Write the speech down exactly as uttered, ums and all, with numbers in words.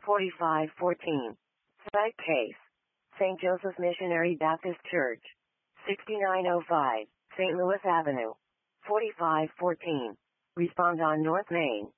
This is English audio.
forty-five fourteen. Site case. Saint Joseph Missionary Baptist Church. sixty-nine oh five, Saint Louis Avenue. forty-five fourteen. Respond on North Main.